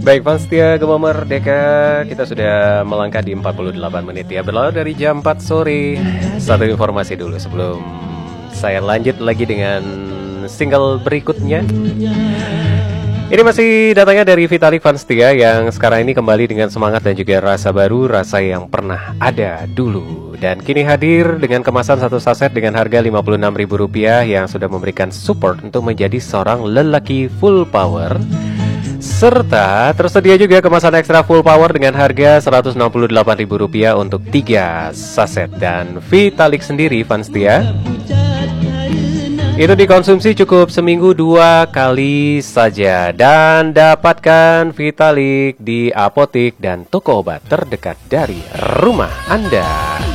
Baik, fans setia Gema Merdeka, kita sudah melangkah di 48 menit ya, berlalu dari jam 4 sore. Satu informasi dulu sebelum saya lanjut lagi dengan single berikutnya. Ini masih datangnya dari Vitalik fans setia yang sekarang ini kembali dengan semangat dan juga rasa baru, rasa yang pernah ada dulu. Dan kini hadir dengan kemasan satu saset dengan harga Rp56.000 yang sudah memberikan support untuk menjadi seorang lelaki full power. Serta tersedia juga kemasan ekstra full power dengan harga Rp168.000 untuk 3 saset. Dan Vitalik sendiri fans setia, itu dikonsumsi cukup seminggu 2 kali saja. Dan dapatkan Vitalik di apotik dan toko obat terdekat dari rumah Anda.